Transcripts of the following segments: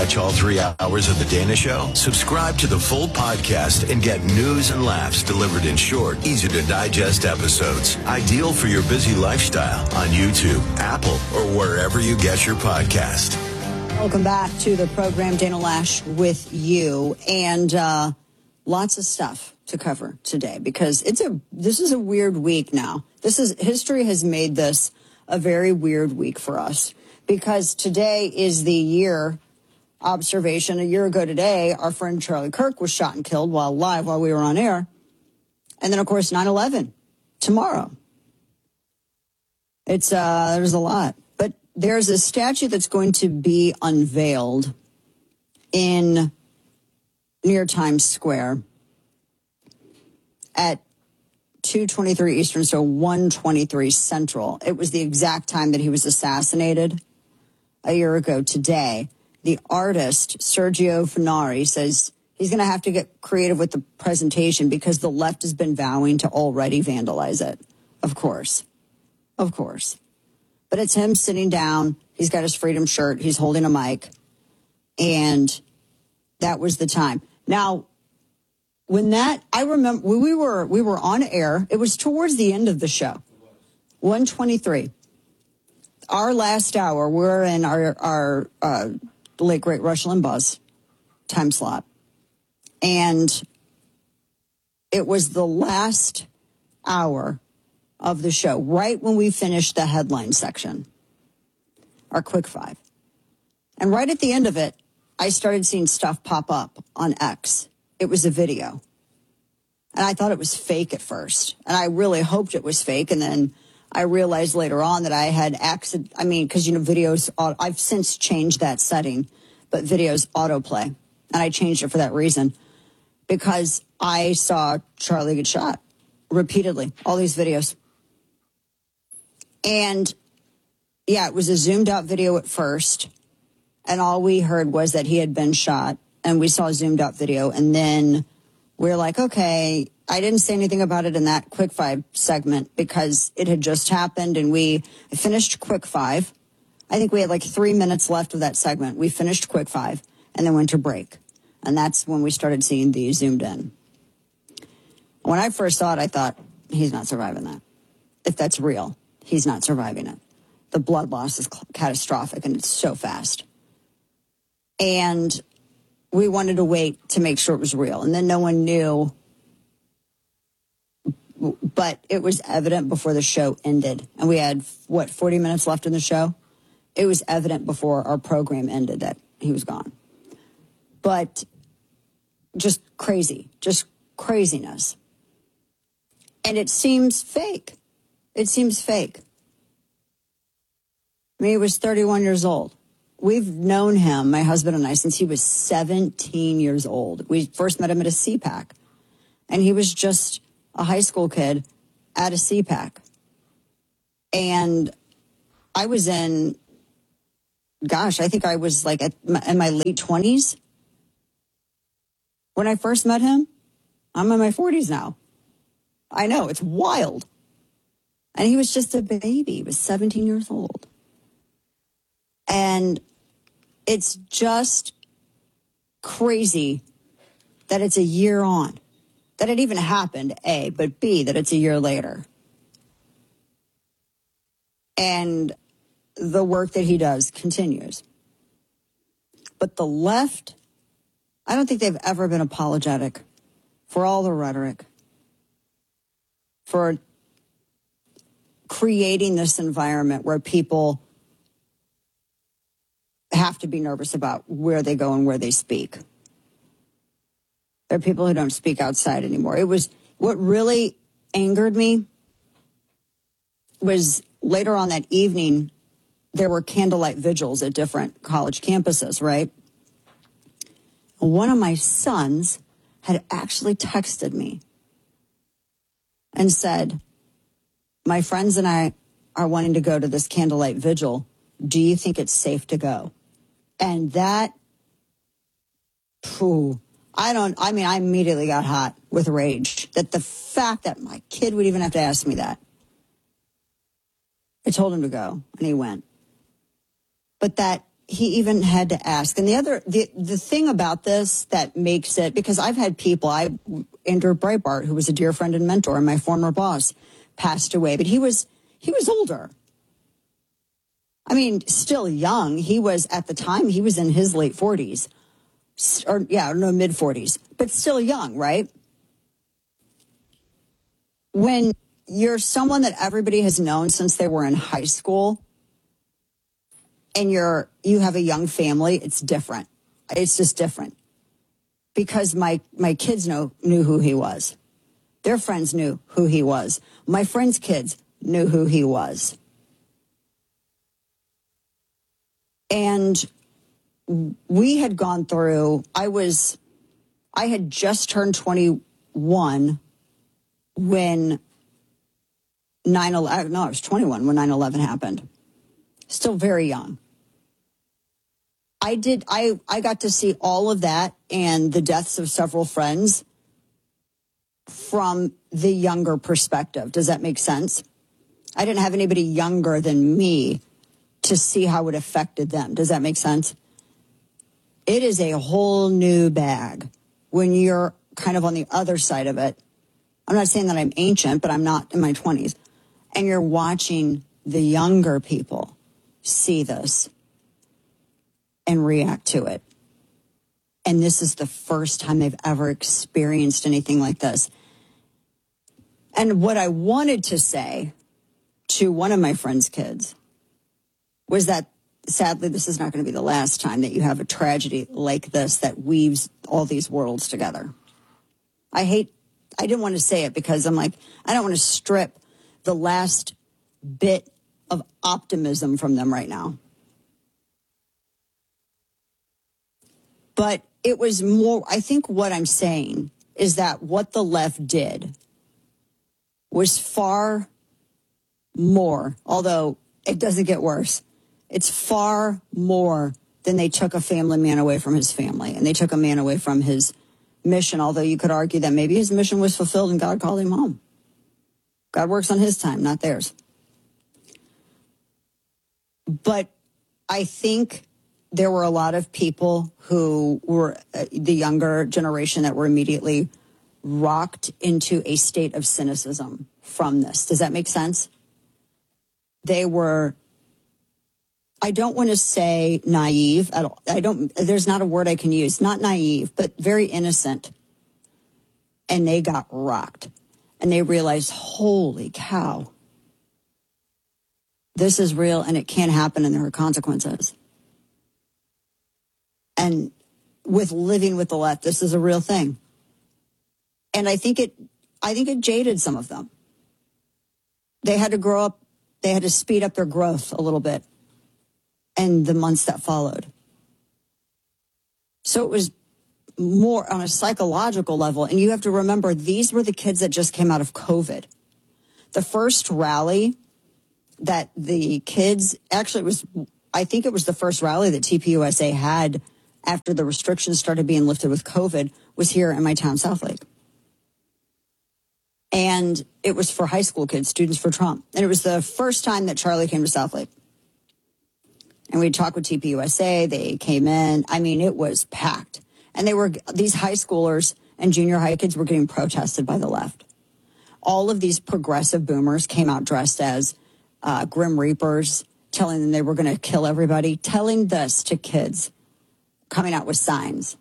watch all 3 hours of The Dana Show? Subscribe to the full podcast and get news and laughs delivered in short, easy-to-digest episodes. Ideal for your busy lifestyle on YouTube, Apple, or wherever you get your podcast. Welcome back to the program, Dana Loesch with you, and lots of stuff to cover today because this is a weird week now. History has made this a very weird week for us because today is the year observation. A year ago today, our friend Charlie Kirk was shot and killed while we were on air. And then, of course, 9/11 tomorrow. There's a lot. But there's a statue that's going to be unveiled near Times Square at 2:23 Eastern, so 1:23 Central. It was the exact time that he was assassinated a year ago today. The artist, Sergio Funari, says he's going to have to get creative with the presentation because the left has been vowing to already vandalize it. Of course. But it's him sitting down. He's got his freedom shirt. He's holding a mic. And that was the time. Now, I remember we were on air. It was towards the end of the show. 1:23. Our last hour, we're in our the late great Rush Limbaugh's time slot. And it was the last hour of the show, right when we finished the headline section, our quick five. And right at the end of it, I started seeing stuff pop up on X. It was a video. And I thought it was fake at first. And I really hoped it was fake. And then I realized later on that I had because, videos, I've since changed that setting, but videos autoplay. And I changed it for that reason because I saw Charlie get shot repeatedly, all these videos. And yeah, it was a zoomed out video at first. And all we heard was that he had been shot. And we saw a zoomed out video. And then we're like, okay, I didn't say anything about it in that Quick Five segment because it had just happened and we finished Quick Five. I think we had like 3 minutes left of that segment. We finished Quick Five and then went to break. And that's when we started seeing the zoomed in. When I first saw it, I thought, he's not surviving that. If that's real, he's not surviving it. The blood loss is catastrophic and it's so fast. And we wanted to wait to make sure it was real. And then no one knew. But it was evident before the show ended. And we had, 40 minutes left in the show? It was evident before our program ended that he was gone. But just crazy. Just craziness. And it seems fake. It seems fake. I mean, he was 31 years old. We've known him, my husband and I, since he was 17 years old. We first met him at a CPAC. And he was just a high school kid at a CPAC. And I was I think I was like in my late 20s. When I first met him, I'm in my 40s now. I know, it's wild. And he was just a baby. He was 17 years old. And it's just crazy that it's a year on. That it even happened, A, but B, that it's a year later. And the work that he does continues. But the left, I don't think they've ever been apologetic for all the rhetoric, for creating this environment where people have to be nervous about where they go and where they speak. There are people who don't speak outside anymore. It was what really angered me was later on that evening, there were candlelight vigils at different college campuses, right? One of my sons had actually texted me and said, my friends and I are wanting to go to this candlelight vigil. Do you think it's safe to go? And that, I immediately got hot with rage that the fact that my kid would even have to ask me that. I told him to go and he went. But that he even had to ask. And the thing about this that makes it, because I've had people, Andrew Breitbart, who was a dear friend and mentor and my former boss, passed away, but he was older. I mean, still young. He was, at the time, he was in his late 40s. Mid 40s, but still young, right? When you're someone that everybody has known since they were in high school, and you have a young family, it's different. It's just different. Because my kids knew who he was. Their friends knew who he was. My friends' kids knew who he was. And we had gone through, I had just turned 21 when I was 21 when 9/11 happened. Still very young. I got to see all of that and the deaths of several friends from the younger perspective. Does that make sense? I didn't have anybody younger than me to see how it affected them. Does that make sense? It is a whole new bag when you're kind of on the other side of it. I'm not saying that I'm ancient, but I'm not in my 20s. And you're watching the younger people see this and react to it. And this is the first time they've ever experienced anything like this. And what I wanted to say to one of my friend's kids was that, sadly, this is not going to be the last time that you have a tragedy like this that weaves all these worlds together. I didn't want to say it because I'm like, I don't want to strip the last bit of optimism from them right now. But it was more, I think what I'm saying is that what the left did was far more, although it doesn't get worse, it's far more than they took a family man away from his family and they took a man away from his mission, although you could argue that maybe his mission was fulfilled and God called him home. God works on his time, not theirs. But I think there were a lot of people who were the younger generation that were immediately rocked into a state of cynicism from this. Does that make sense? They were, I don't want to say naive at all. There's not a word I can use. Not naive, but very innocent. And they got rocked. And they realized, holy cow, this is real and it can't happen and there are consequences. And with living with the left, this is a real thing. And I think it jaded some of them. They had to grow up. They had to speed up their growth a little bit in the months that followed. So it was more on a psychological level. And you have to remember, these were the kids that just came out of COVID. The first rally that the kids, actually I think it was the first rally that TPUSA had after the restrictions started being lifted with COVID, was here in my town, Southlake. And it was for high school kids, Students for Trump. And it was the first time that Charlie came to Southlake. And we talked with TPUSA. They came in. I mean, it was packed. And these high schoolers and junior high kids were getting protested by the left. All of these progressive boomers came out dressed as Grim Reapers, telling them they were going to kill everybody, telling this to kids, coming out with signs.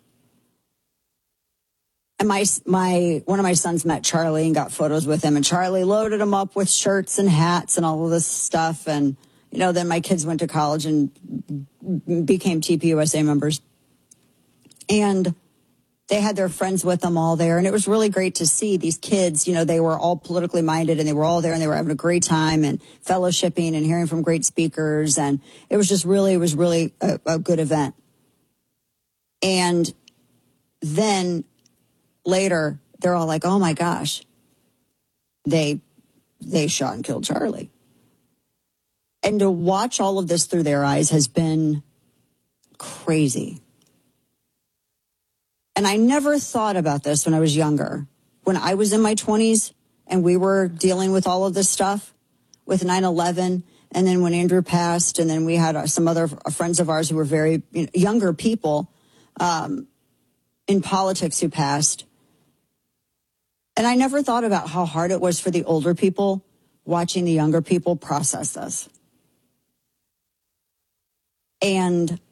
And one of my sons met Charlie and got photos with him, and Charlie loaded him up with shirts and hats and all of this stuff. And, then my kids went to college and became TPUSA members. And they had their friends with them all there. And it was really great to see these kids, they were all politically minded and they were all there and they were having a great time and fellowshipping and hearing from great speakers. And it was really a good event. And then later, they're all like, oh my gosh, they shot and killed Charlie. And to watch all of this through their eyes has been crazy. And I never thought about this when I was younger. When I was in my 20s and we were dealing with all of this stuff with 9/11, And then when Andrew passed, and then we had some other friends of ours who were very younger people in politics who passed. And I never thought about how hard it was for the older people watching the younger people process this. And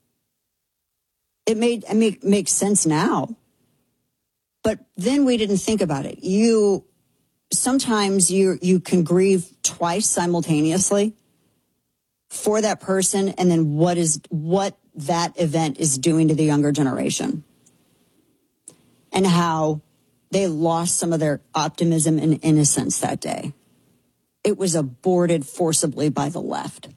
it makes sense now. But then we didn't think about it. Sometimes you can grieve twice simultaneously for that person, and then what that event is doing to the younger generation, and how they lost some of their optimism and innocence that day. It was aborted forcibly by the left.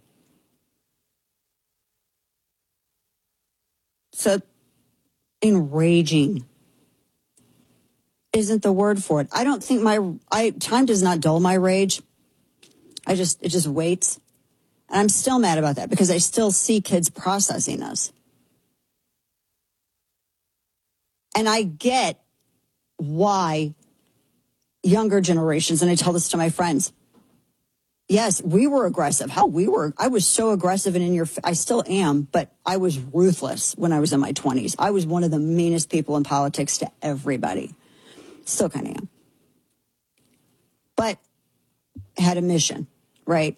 So enraging isn't the word for it. I don't think time does not dull my rage. It just waits. And I'm still mad about that because I still see kids processing this. And I get why younger generations, and I tell this to my friends, yes, we were aggressive. I was so aggressive and I still am, but I was ruthless when I was in my 20s. I was one of the meanest people in politics to everybody. Still kind of am. But had a mission, right?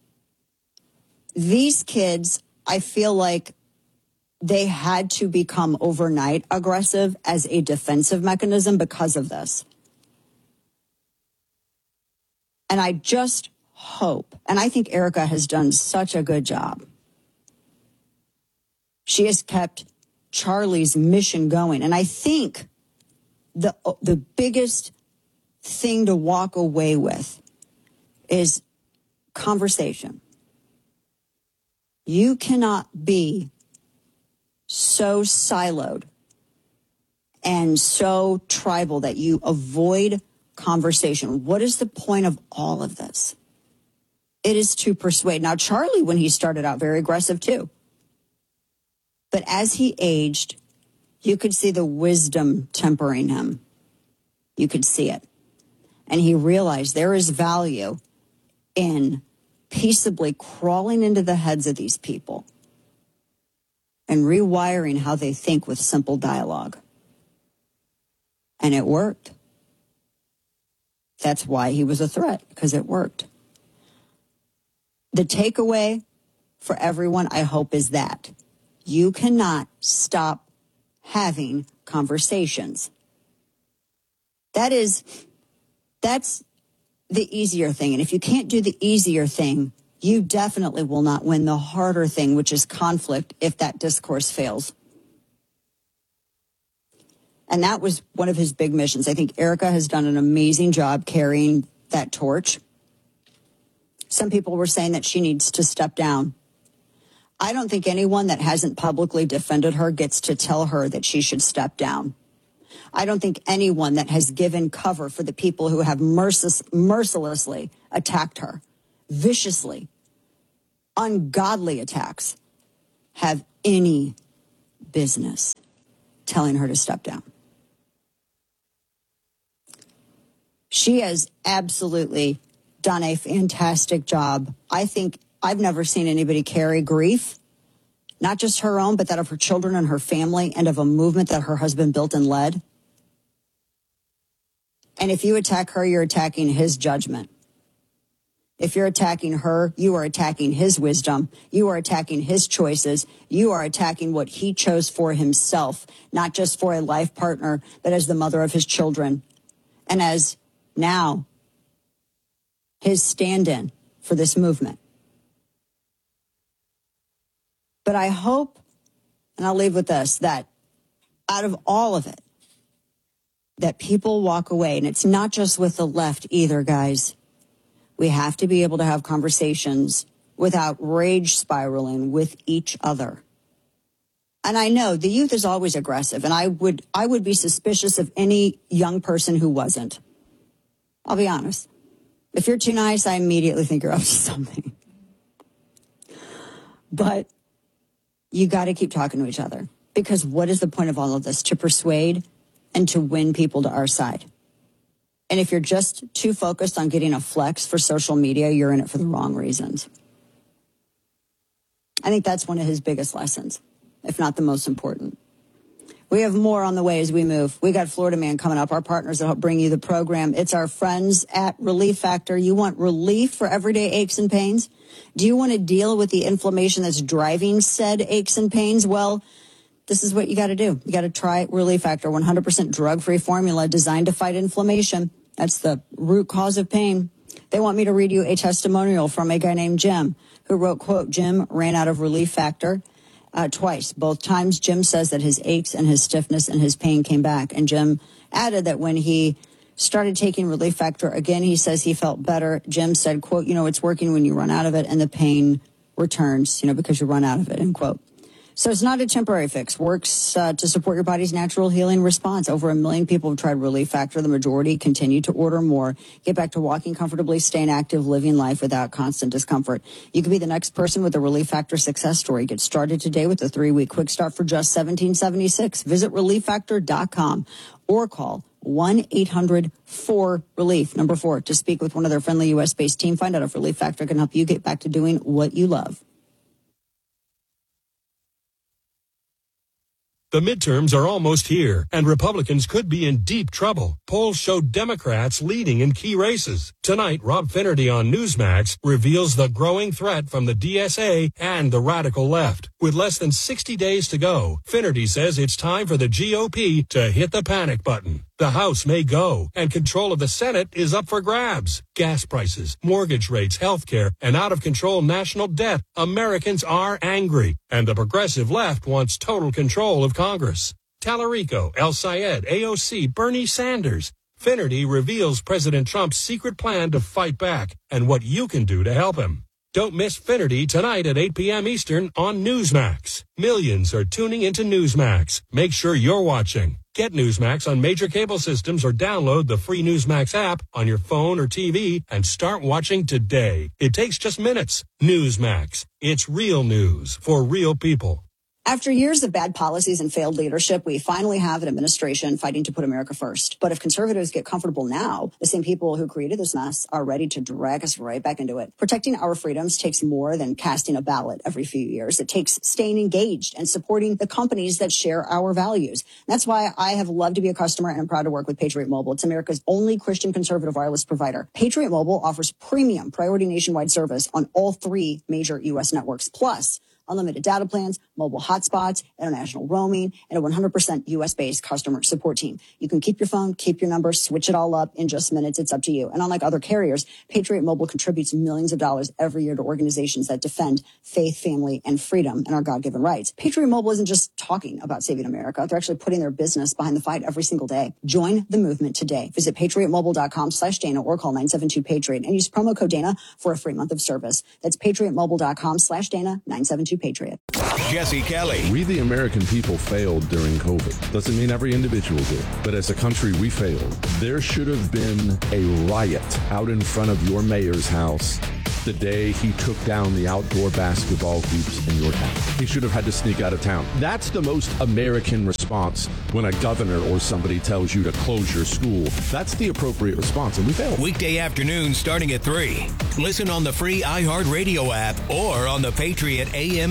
These kids, I feel like they had to become overnight aggressive as a defensive mechanism because of this. And I just hope, and I think Erica has done such a good job. She has kept Charlie's mission going. And I think the biggest thing to walk away with is conversation. You cannot be so siloed and so tribal that you avoid conversation. What is the point of all of this? It is to persuade. Now, Charlie, when he started out, very aggressive too. But as he aged, you could see the wisdom tempering him. You could see it. And he realized there is value in peaceably crawling into the heads of these people and rewiring how they think with simple dialogue. And it worked. That's why he was a threat, because it worked. The takeaway for everyone, I hope, is that you cannot stop having conversations. That's the easier thing. And if you can't do the easier thing, you definitely will not win the harder thing, which is conflict, if that discourse fails. And that was one of his big missions. I think Erica has done an amazing job carrying that torch. Some people were saying that she needs to step down. I don't think anyone that hasn't publicly defended her gets to tell her that she should step down. I don't think anyone that has given cover for the people who have mercilessly attacked her, viciously, ungodly attacks, have any business telling her to step down. She has absolutely done a fantastic job. I think I've never seen anybody carry grief, not just her own, but that of her children and her family, and of a movement that her husband built and led. And if you attack her, you're attacking his judgment. If you're attacking her, you are attacking his wisdom. You are attacking his choices. You are attacking what he chose for himself, not just for a life partner, but as the mother of his children. And as now his stand-in for this movement. But I hope, and I'll leave with this, that out of all of it, that people walk away, and it's not just with the left either, guys. We have to be able to have conversations without rage spiraling with each other. And I know the youth is always aggressive, and I would be suspicious of any young person who wasn't. I'll be honest. If you're too nice, I immediately think you're up to something. But you got to keep talking to each other, because what is the point of all of this? To persuade and to win people to our side. And if you're just too focused on getting a flex for social media, you're in it for the wrong reasons. I think that's one of his biggest lessons, if not the most important. We have more on the way as we move. We got Florida Man coming up, our partners that help bring you the program. It's our friends at Relief Factor. You want relief for everyday aches and pains? Do you want to deal with the inflammation that's driving said aches and pains? Well, this is what you got to do. You got to try Relief Factor, 100% drug-free formula designed to fight inflammation. That's the root cause of pain. They want me to read you a testimonial from a guy named Jim who wrote, quote, Jim ran out of Relief Factor twice. Both times, Jim says that his aches and his stiffness and his pain came back. And Jim added that when he started taking Relief Factor again, he says he felt better. Jim said, quote, it's working when you run out of it and the pain returns, because you run out of it, end quote. So it's not a temporary fix. Works to support your body's natural healing response. Over 1 million people have tried Relief Factor. The majority continue to order more. Get back to walking comfortably, staying active, living life without constant discomfort. You could be the next person with a Relief Factor success story. Get started today with a 3-week quick start for just $17.76. Visit ReliefFactor.com or call 1-800-4-RELIEF, number 4, to speak with one of their friendly U.S.-based team. Find out if Relief Factor can help you get back to doing what you love. The midterms are almost here, and Republicans could be in deep trouble. Polls show Democrats leading in key races. Tonight, Rob Finnerty on Newsmax reveals the growing threat from the DSA and the radical left. With less than 60 days to go, Finnerty says it's time for the GOP to hit the panic button. The House may go, and control of the Senate is up for grabs. Gas prices, mortgage rates, health care, and out-of-control national debt. Americans are angry, and the progressive left wants total control of Congress. Tallarico, El Sayed, AOC, Bernie Sanders. Finnerty reveals President Trump's secret plan to fight back and what you can do to help him. Don't miss Finnerty tonight at 8 p.m. Eastern on Newsmax. Millions are tuning into Newsmax. Make sure you're watching. Get Newsmax on major cable systems or download the free Newsmax app on your phone or TV and start watching today. It takes just minutes. Newsmax. It's real news for real people. After years of bad policies and failed leadership, we finally have an administration fighting to put America first. But if conservatives get comfortable now, the same people who created this mess are ready to drag us right back into it. Protecting our freedoms takes more than casting a ballot every few years. It takes staying engaged and supporting the companies that share our values. That's why I have loved to be a customer and I'm proud to work with Patriot Mobile. It's America's only Christian conservative wireless provider. Patriot Mobile offers premium priority nationwide service on all 3 major U.S. networks, plus unlimited data plans, mobile hotspots, international roaming, and a 100% U.S.-based customer support team. You can keep your phone, keep your number, switch it all up in just minutes. It's up to you. And unlike other carriers, Patriot Mobile contributes millions of dollars every year to organizations that defend faith, family, and freedom and our God-given rights. Patriot Mobile isn't just talking about saving America. They're actually putting their business behind the fight every single day. Join the movement today. Visit patriotmobile.com/Dana or call 972-PATRIOT and use promo code Dana for a free month of service. That's patriotmobile.com/Dana, 972-PATRIOT. Jesse Kelly. We, the American people, failed during COVID. Doesn't mean every individual did, but as a country, we failed. There should have been a riot out in front of your mayor's house the day he took down the outdoor basketball hoops in your town. He should have had to sneak out of town. That's the most American response when a governor or somebody tells you to close your school. That's the appropriate response, and we failed. Weekday afternoons starting at 3. Listen on the free iHeartRadio app or on the Patriot AM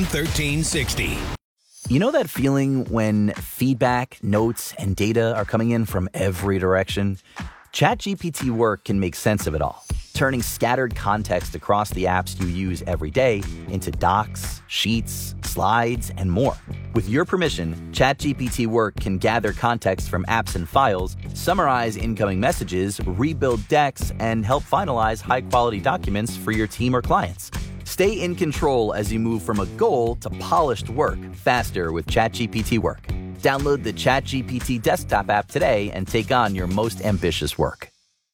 1360. You know that feeling when feedback, notes, and data are coming in from every direction? ChatGPT Work can make sense of it all, turning scattered context across the apps you use every day into docs, sheets, slides, and more. With your permission, ChatGPT Work can gather context from apps and files, summarize incoming messages, rebuild decks, and help finalize high-quality documents for your team or clients. Stay in control as you move from a goal to polished work faster with ChatGPT Work. Download the ChatGPT desktop app today and take on your most ambitious work.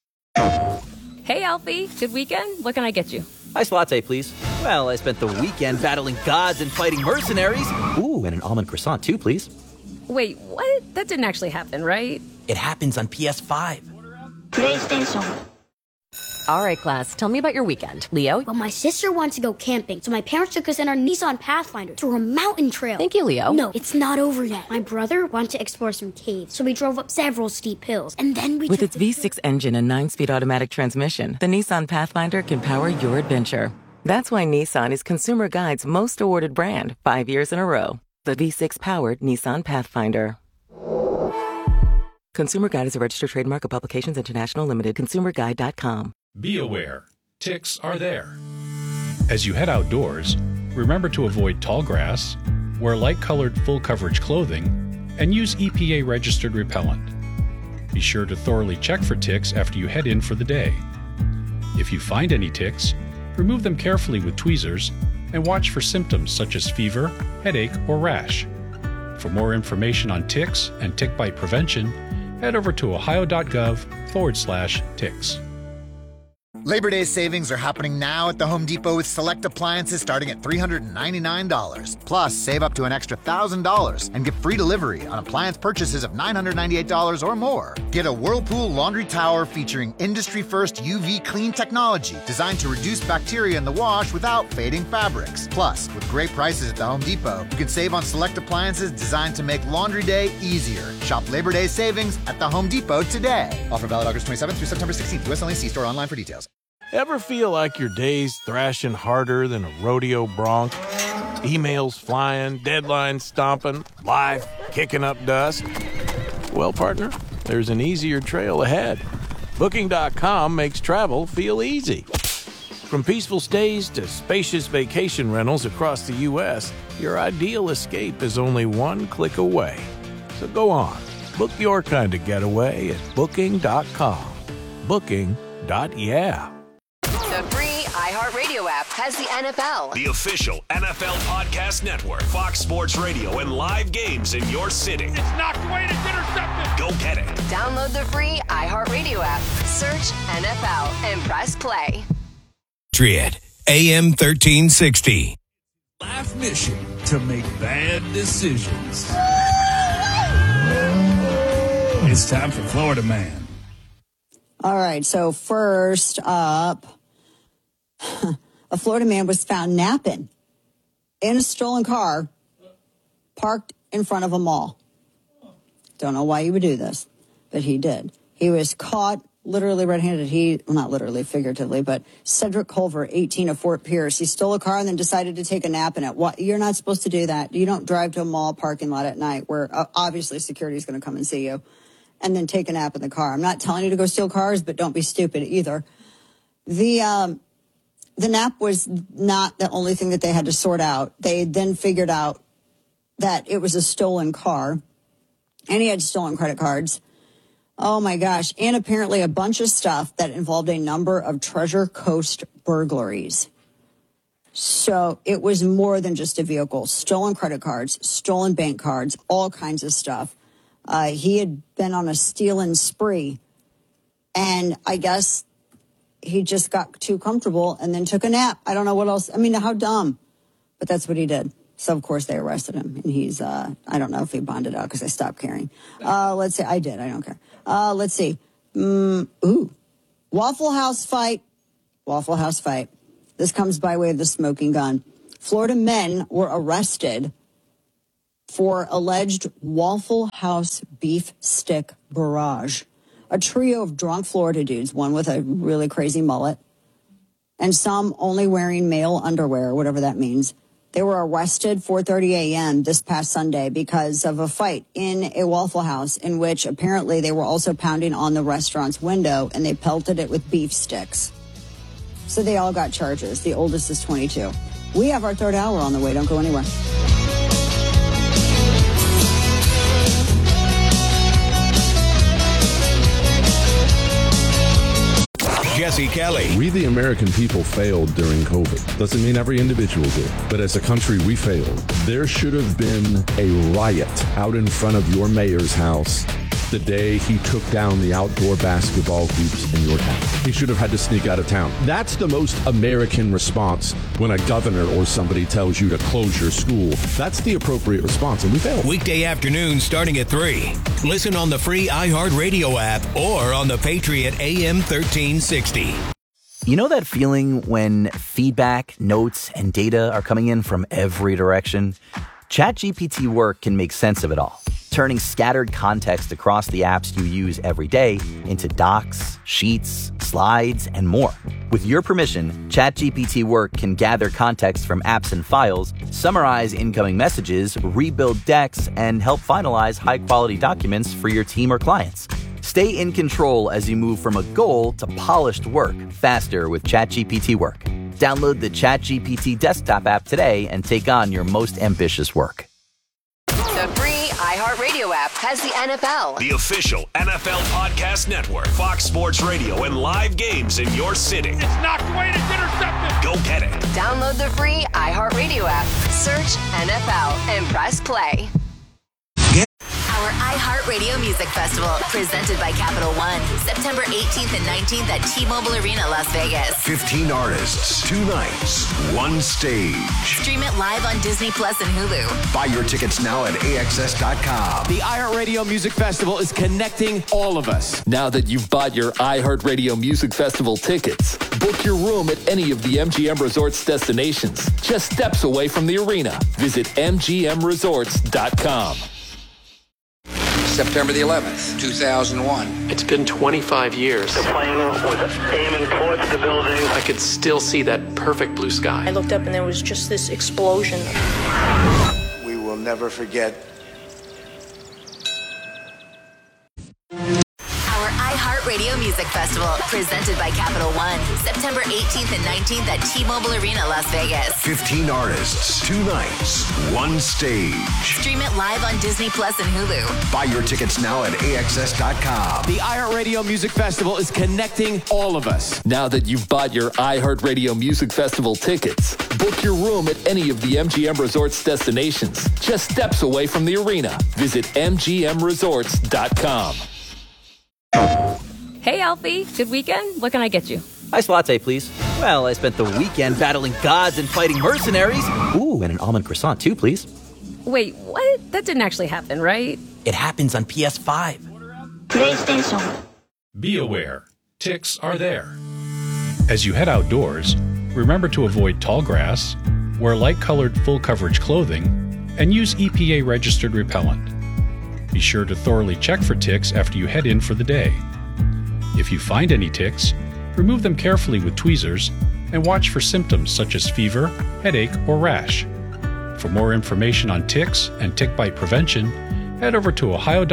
Hey, Alfie. Good weekend? What can I get you? Iced latte, please. Well, I spent the weekend battling gods and fighting mercenaries. Ooh, and an almond croissant, too, please. Wait, what? That didn't actually happen, right? It happens on PS5. PlayStation. All right, class. Tell me about your weekend. Leo? Well, my sister wants to go camping, so my parents took us in our Nissan Pathfinder through a mountain trail. Thank you, Leo. No, it's not over yet. My brother wanted to explore some caves, so we drove up several steep hills, and then we With its V6 engine and 9-speed automatic transmission, the Nissan Pathfinder can power your adventure. That's why Nissan is Consumer Guide's most awarded brand 5 years in a row. The V6-powered Nissan Pathfinder. Consumer Guide is a registered trademark of Publications International Limited. ConsumerGuide.com. Be aware, ticks are there. As you head outdoors, remember to avoid tall grass, wear light-colored full-coverage clothing, and use EPA-registered repellent. Be sure to thoroughly check for ticks after you head in for the day. If you find any ticks, remove them carefully with tweezers and watch for symptoms such as fever, headache, or rash. For more information on ticks and tick bite prevention, head over to ohio.gov/ticks. Labor Day savings are happening now at the Home Depot with select appliances starting at $399. Plus, save up to an extra $1,000 and get free delivery on appliance purchases of $998 or more. Get a Whirlpool laundry tower featuring industry-first UV clean technology designed to reduce bacteria in the wash without fading fabrics. Plus, with great prices at the Home Depot, you can save on select appliances designed to make laundry day easier. Shop Labor Day savings at the Home Depot today. Offer valid August 27th through September 16th. U.S. only. See store online for details. Ever feel like your day's thrashing harder than a rodeo bronc? Emails flying, deadlines stomping, life kicking up dust? Well, partner, there's an easier trail ahead. Booking.com makes travel feel easy. From peaceful stays to spacious vacation rentals across the U.S., your ideal escape is only one click away. So go on, book your kind of getaway at Booking.com. Booking.yeah. The free iHeartRadio app has the NFL. The official NFL podcast network. Fox Sports Radio and live games in your city. It's knocked away and it's intercepted. Go get it. Download the free iHeartRadio app. Search NFL and press play. Patriot AM 1360. Life mission to make bad decisions. It's time for Florida Man. All right, so first up, a Florida man was found napping in a stolen car parked in front of a mall. Don't know why you would do this, but he did. He was caught literally red-handed. Well, not literally, figuratively, but Cedric Culver, 18 of Fort Pierce. He stole a car and then decided to take a nap in it. What? You're not supposed to do that. You don't drive to a mall parking lot at night where obviously security is going to come and see you and then take a nap in the car. I'm not telling you to go steal cars, but don't be stupid either. The nap was not the only thing that they had to sort out. They then figured out that it was a stolen car, and he had stolen credit cards. Oh, my gosh. And apparently a bunch of stuff that involved a number of Treasure Coast burglaries. So it was more than just a vehicle. Stolen credit cards, stolen bank cards, all kinds of stuff. He had been on a stealing spree, and I guess he just got too comfortable and then took a nap. I don't know what else. I mean, how dumb. But that's what he did. So, of course, they arrested him. And he's, I don't know if he bonded out because I stopped caring. Let's see. I did. I don't care. Let's see. Waffle House fight. Waffle House fight. This comes by way of the smoking gun. Florida men were arrested for alleged Waffle House beef stick barrage. A trio of drunk Florida dudes, one with a really crazy mullet, and some only wearing male underwear, whatever that means. They were arrested 4:30 a.m. this past Sunday because of a fight in a Waffle House in which apparently they were also pounding on the restaurant's window and they pelted it with beef sticks. So they all got charges. The oldest is 22. We have our third hour on the way. Don't go anywhere. Jesse Kelly. We, the American people, failed during COVID. Doesn't mean every individual did, but as a country, we failed. There should have been a riot out in front of your mayor's house the day he took down the outdoor basketball hoops in your town. He should have had to sneak out of town. That's the most American response when a governor or somebody tells you to close your school. That's the appropriate response, and we failed. Weekday afternoon starting at 3. Listen on the free iHeartRadio app or on the Patriot AM 1360. You know that feeling when feedback, notes, and data are coming in from every direction? ChatGPT Work can make sense of it all. turning scattered context across the apps you use every day into docs, sheets, slides, and more. With your permission, ChatGPT Work can gather context from apps and files, summarize incoming messages, rebuild decks, and help finalize high-quality documents for your team or clients. Stay in control as you move from a goal to polished work faster with ChatGPT Work. Download the ChatGPT desktop app today and take on your most ambitious work. The free iHeartRadio app has the NFL, the official NFL podcast network, Fox Sports Radio, and live games in your city. It's knocked away and it's intercepted. Go get it. Download the free iHeartRadio app. Search NFL and press play. Our iHeartRadio Music Festival, presented by Capital One, September 18th and 19th at T-Mobile Arena, Las Vegas. 15 artists, 2 nights, 1 stage. Stream it live on Disney Plus and Hulu. Buy your tickets now at AXS.com. The iHeartRadio Music Festival is connecting all of us. Now that you've bought your iHeartRadio Music Festival tickets, book your room at any of the MGM Resorts destinations, just steps away from the arena. Visit MGMResorts.com. September the 11th, 2001. It's been 25 years. The plane was aiming towards the building. I could still see that perfect blue sky. I looked up and there was just this explosion. We will never forget. Our iHeartRadio Music Festival, presented by Capital One, September 18th and 19th at T-Mobile Arena, Las Vegas. 15 artists, 2 nights, 1 stage. Stream it live on Disney Plus and Hulu. Buy your tickets now at AXS.com. The iHeartRadio Music Festival is connecting all of us. Now that you've bought your iHeartRadio Music Festival tickets, book your room at any of the MGM Resorts destinations, just steps away from the arena. Visit MGMResorts.com. Hey, Alfie. Good weekend? What can I get you? Iced latte, please. Well, I spent the weekend battling gods and fighting mercenaries. Ooh, and an almond croissant, too, please. Wait, what? That didn't actually happen, right? It happens on PS5. PlayStation. Be aware. Ticks are there. As you head outdoors, remember to avoid tall grass, wear light-colored full-coverage clothing, and use EPA-registered repellent. Be sure to thoroughly check for ticks after you head in for the day. If you find any ticks, remove them carefully with tweezers and watch for symptoms such as fever, headache, or rash. For more information on ticks and tick bite prevention, head over to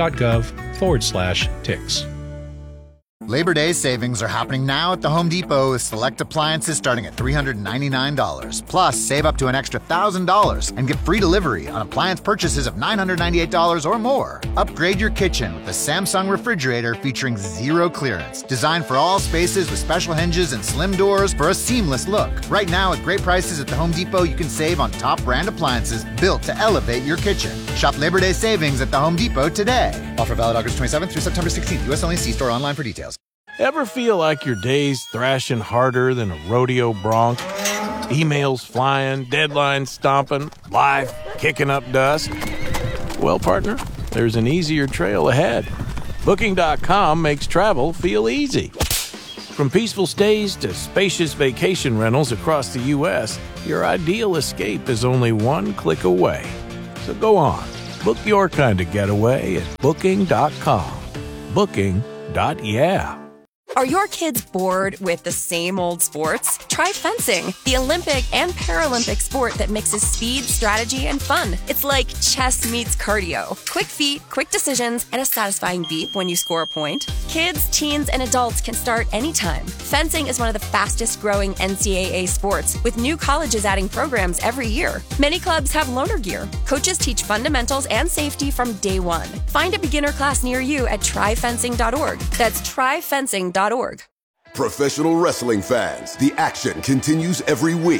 ohio.gov/ticks. Labor Day savings are happening now at the Home Depot with select appliances starting at $399. Plus, save up to an extra $1,000 and get free delivery on appliance purchases of $998 or more. Upgrade your kitchen with a Samsung refrigerator featuring 0 clearance. Designed for all spaces with special hinges and slim doors for a seamless look. Right now, at great prices at the Home Depot, you can save on top brand appliances built to elevate your kitchen. Shop Labor Day savings at the Home Depot today. Offer valid August 27th through September 16th. U.S. only. See store online for details. Ever feel like your day's thrashing harder than a rodeo bronc? Emails flying, deadlines stomping, life kicking up dust? Well, partner, there's an easier trail ahead. Booking.com makes travel feel easy. From peaceful stays to spacious vacation rentals across the U.S., your ideal escape is only one click away. So go on, book your kind of getaway at Booking.com. Booking.yeah. Are your kids bored with the same old sports? Try fencing, the Olympic and Paralympic sport that mixes speed, strategy, and fun. It's like chess meets cardio. Quick feet, quick decisions, and a satisfying beep when you score a point. Kids, teens, and adults can start anytime. Fencing is one of the fastest growing NCAA sports, with new colleges adding programs every year. Many clubs have loaner gear. Coaches teach fundamentals and safety from day one. Find a beginner class near you at tryfencing.org. That's tryfencing.org. Professional wrestling fans, the action continues every week.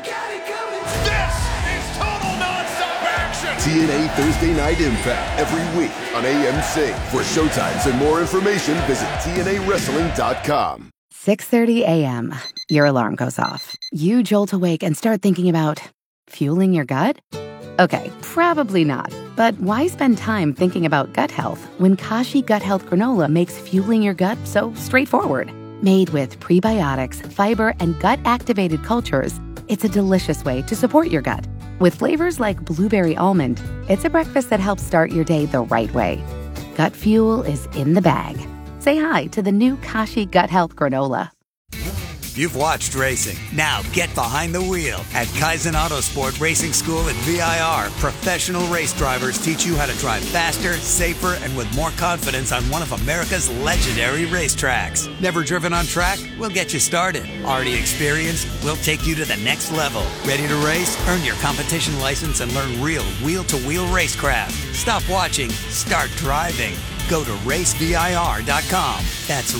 This is total nonstop action. TNA Thursday Night Impact every week on AMC. For showtimes and more information, visit TNAWrestling.com. 6:30 a.m. Your alarm goes off. You jolt awake and start thinking about fueling your gut? Okay, probably not. But why spend time thinking about gut health when Kashi Gut Health Granola makes fueling your gut so straightforward? Made with prebiotics, fiber, and gut-activated cultures, it's a delicious way to support your gut. With flavors like blueberry almond, it's a breakfast that helps start your day the right way. Gut Fuel is in the bag. Say hi to the new Kashi Gut Health Granola. You've watched racing. Now get behind the wheel. At Kaizen Autosport Racing School at VIR, professional race drivers teach you how to drive faster, safer, and with more confidence on one of America's legendary racetracks. Never driven on track? We'll get you started. Already experienced? We'll take you to the next level. Ready to race? Earn your competition license and learn real wheel-to-wheel racecraft. Stop watching. Start driving. Go to racevir.com. That's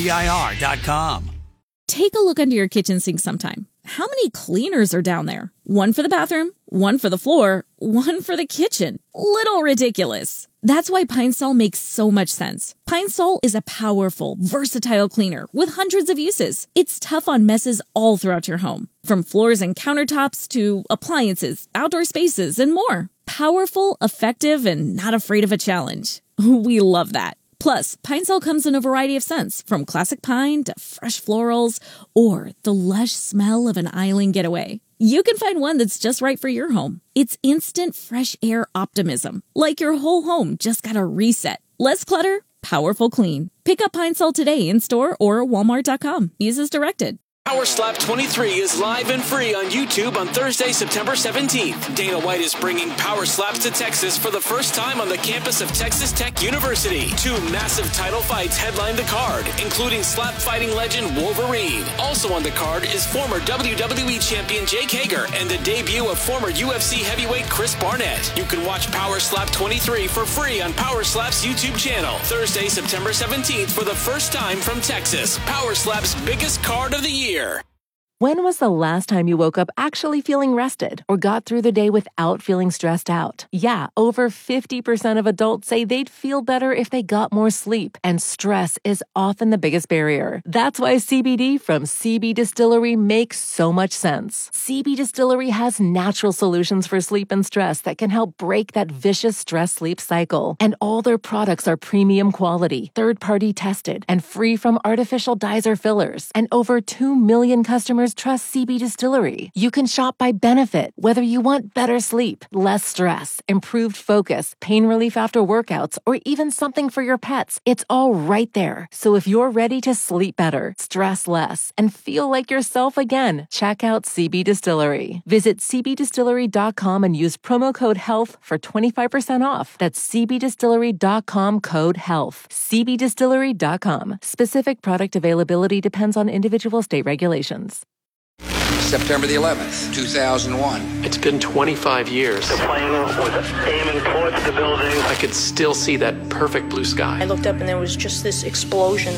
racevir.com. Take a look under your kitchen sink sometime. How many cleaners are down there? One for the bathroom, one for the floor, one for the kitchen. Little ridiculous. That's why Pine Sol makes so much sense. Pine Sol is a powerful, versatile cleaner with hundreds of uses. It's tough on messes all throughout your home, from floors and countertops to appliances, outdoor spaces, and more. Powerful, effective, and not afraid of a challenge. We love that. Plus, Pine Sol comes in a variety of scents, from classic pine to fresh florals, or the lush smell of an island getaway. You can find one that's just right for your home. It's instant fresh air optimism, like your whole home just got a reset. Less clutter, powerful clean. Pick up Pine Sol today in store or walmart.com. Use as directed. Power Slap 23 is live and free on YouTube on Thursday, September 17th. Dana White is bringing Power Slaps to Texas for the first time on the campus of Texas Tech University. 2 massive title fights headline the card, including slap fighting legend Wolverine. Also on the card is former WWE champion Jake Hager and the debut of former UFC heavyweight Chris Barnett. You can watch Power Slap 23 for free on Power Slap's YouTube channel. Thursday, September 17th for the first time from Texas. Power Slap's biggest card of the year. When was the last time you woke up actually feeling rested or got through the day without feeling stressed out? Yeah, over 50% of adults say they'd feel better if they got more sleep, and stress is often the biggest barrier. That's why CBD from CB Distillery makes so much sense. CB Distillery has natural solutions for sleep and stress that can help break that vicious stress-sleep cycle. And all their products are premium quality, third-party tested, and free from artificial dyes or fillers. And over 2 million customers trust CB Distillery. You can shop by benefit, whether you want better sleep, less stress, improved focus, pain relief after workouts, or even something for your pets. It's all right there. So if you're ready to sleep better, stress less, and feel like yourself again, check out CB Distillery. Visit cbdistillery.com and use promo code HEALTH for 25% off. That's cbdistillery.com code HEALTH. cbdistillery.com. Specific product availability depends on individual state regulations. September the 11th, 2001. It's been 25 years. The plane was aiming towards the building. I could still see that perfect blue sky. I looked up and there was just this explosion.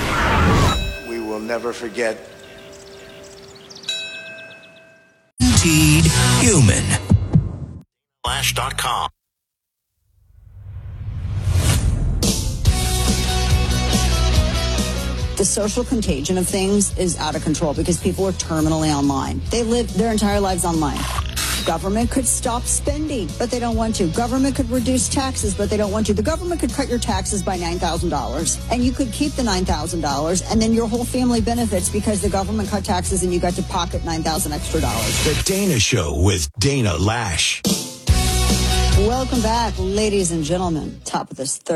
We will never forget. Guaranteed human. Flash.com. The social contagion of things is out of control because people are terminally online. They live their entire lives online. Government could stop spending, but they don't want to. Government could reduce taxes, but they don't want to. The government could cut your taxes by $9,000, and you could keep the $9,000, and then your whole family benefits because the government cut taxes and you got to pocket $9,000 extra dollars. The Dana Show with Dana Lash. Welcome back, ladies and gentlemen. Top of this third.